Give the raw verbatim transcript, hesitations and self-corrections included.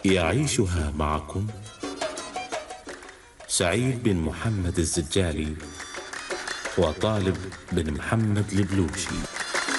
يعيشها معكم سعيد بن محمد الزجالي وطالب بن محمد البلوشي.